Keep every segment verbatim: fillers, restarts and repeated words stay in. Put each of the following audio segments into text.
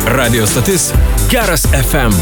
Radio stotis Geras F M.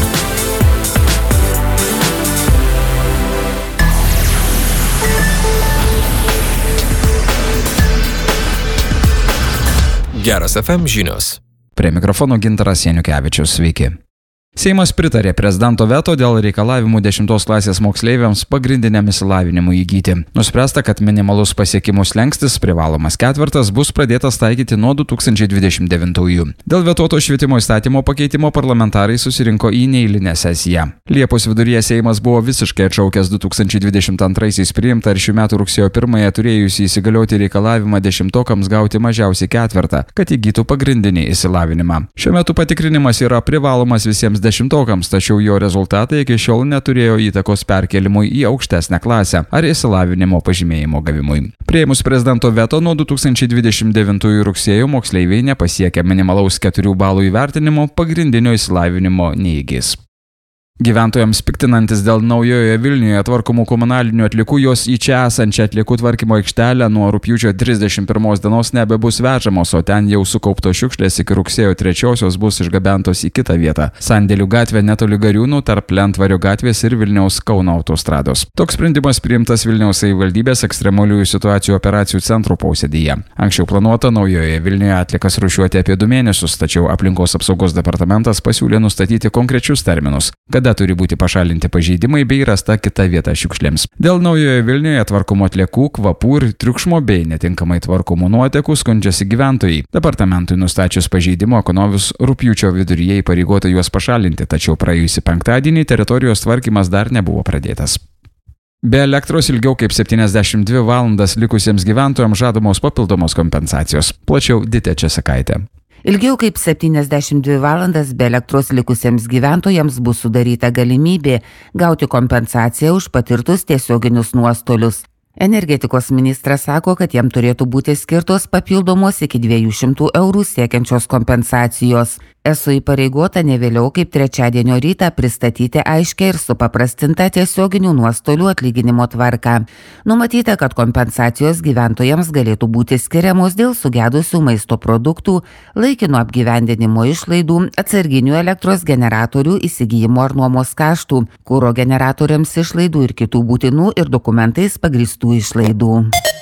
Geras F M žinios. Prie mikrofono Gintaras Janukevičius, sveiki. Seimas pritarė prezidento veto dėl reikalavimų dešimtos klasės moksleiviams pagrindiniam išsilavinimui įgyti. Nuspręsta, kad minimalus pasiekimų slenkstis privalomas ketvirtas bus pradėtas taikyti nuo du tūkstančiai dvidešimt devintųjų. Dėl vetuoto švietimo įstatymo pakeitimo parlamentarai susirinko į neeilinę sesiją. Liepos viduryje Seimas buvo visiškai atšaukęs du tūkstančiai dvidešimt antraisiais priimtą ir šių metų rugsėjo pirmąją turėjusį įsigalioti reikalavimą dešimtokams gauti mažiausiai ketvirtą, kad įgytų pagrindinį išsilavinimą. Šiuo metu patikrinimas yra privalomas visiems dešimtokams, tačiau jo rezultatai iki šiol neturėjo įtakos perkelimui į aukštesnę klasę ar išsilavinimo pažymėjimo gavimui. Priėmus prezidento veto nuo du tūkstančiai dvidešimt devintųjų rugsėjo moksleiviai nepasiekę minimalaus keturių balų įvertinimo pagrindinio išsilavinimo neįgis. Gyventojams piktinantis dėl naujoje Vilniuje tvarkomų komunalinių atliekų, jos į čia esančią atliekų tvarkymo aikštelę nuo rugpjūčio trisdešimt pirmos dienos nebebus vežamos, o ten jau sukauptos šiukšlės iki rugsėjo trečiosios bus išgabentos į kitą vietą – Sandėlių gatvė netoli Gariūnų tarp Lentvario gatvės ir Vilniaus Kauno autostrados. Toks sprendimas priimtas Vilniaus savivaldybės ekstremaliųjų situacijų operacijų centro posėdyje. Anksčiau planuota naujoje Vilniuje atliekas rūšiuoti apie du mėnesius, tačiau aplinkos apsaugos departamentas pasiūlė nustatyti konkrečius terminus, kada turi būti pašalinti pažeidimai bei rasta kita vieta šiukšlėms. Dėl naujoje Vilniuje tvarkomų atliekų, kvapų ir triukšmo bei netinkamai tvarkomų nuotekų skundžiasi gyventojai. Departamentui nustačius pažeidimo Ekonovis rugpjūčio viduryje įpareigota juos pašalinti, tačiau praėjusį penktadienį teritorijos tvarkymas dar nebuvo pradėtas. Be elektros ilgiau kaip septyniasdešimt dvi valandas likusiems gyventojams žadamos papildomos kompensacijos. Plačiau Ditė Česakaitė. Ilgiau kaip septyniasdešimt dvi valandas be elektros likusiems gyventojams bus sudaryta galimybė gauti kompensaciją už patirtus tiesioginius nuostolius. Energetikos ministras sako, kad jam turėtų būti skirtos papildomos iki dviejų šimtų eurų siekiančios kompensacijos. Esu įpareigota ne vėliau kaip trečiadienio rytą pristatyti aiškę ir supaprastintą tiesioginių nuostolių atlyginimo tvarką. Numatyta, kad kompensacijos gyventojams galėtų būti skiriamos dėl sugedusių maisto produktų, laikino apgyvendinimo išlaidų, atsarginių elektros generatorių įsigijimo ar nuomos kaštų, kuro generatoriams išlaidų ir kitų būtinų ir dokumentais pagrįstų išlaidų.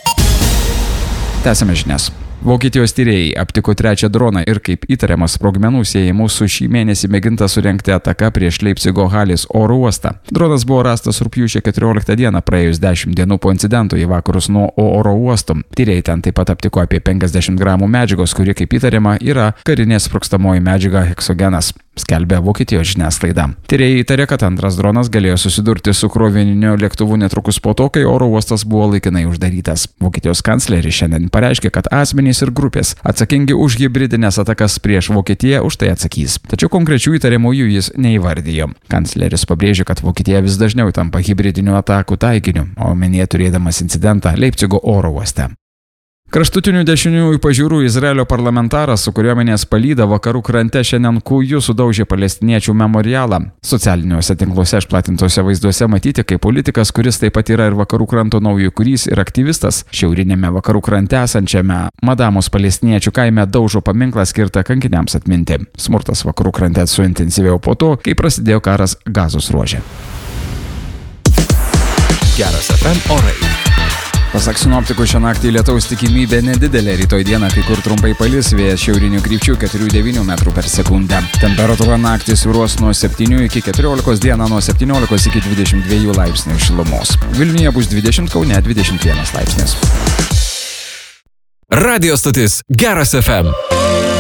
Tęsiame žinias. Vokietijos tyrėjai aptiko trečią droną ir kaip įtariamas sprogmenų siejamų su šį mėnesį mėginta surengti ataką prieš Leipzigo Halės oro uostą. Dronas buvo rastas rugpjūčio keturioliktą dieną, praėjus dešimt dienų po incidento į vakarus nuo oro uosto. Tyrėjai ten taip pat aptiko apie penkiasdešimt gramų medžiagos, kuri kaip įtariama yra karinė sprogstamoji medžiaga heksogenas, skelbia Vokietijos žiniasklaida. Tyrėjai įtarė, kad antras dronas galėjo susidurti su krovininiu lėktuvu netrukus po to, kai oro uostas buvo laikinai uždarytas. Vokietijos kancleris šiandien pareiškė, kad asmenys ir grupės atsakingi už hibridinės atakas prieš Vokietiją už tai atsakys. Tačiau konkrečių įtariamųjų jis neįvardijo. Kancleris pabrėžė, kad Vokietija vis dažniau tampa hibridinių atakų taikiniu, o omenyje turėdamas incidentą Leipzigo oro uoste. Kraštutinių dešiniųjų pažiūrų Izraelio parlamentaras su kariuomenės palyda vakarų krante šiandien kūju sudaužė palestiniečių memorialą. Socialiniuose tinkluose išplatintose vaizduose matyti, kaip politikas, kuris taip pat yra ir vakarų kranto naujakurys ir aktyvistas, šiaurinėme vakarų krante esančiame Madamos palestiniečių kaime daužo paminklą skirtą kankiniams atminti. Smurtas vakarų krante suintensyvėjo po to, kai prasidėjo karas Gazos ruože. Geras F M orai. Pasak sinoptikų, šią naktį lietaus tikimybė nedidelė, rytoj dieną kai kur trumpai palis, vėjas šiaurinių krypčių keturių devynių metrų per sekundę. Temperatūra naktį svyruos nuo septynių iki keturiolikos, dieną nuo septyniolikos iki dvidešimt dviejų laipsnių šilumos. Vilniuje bus dvidešimt, Kaune dvidešimt vienas laipsnis. Radio stotis Geras F M.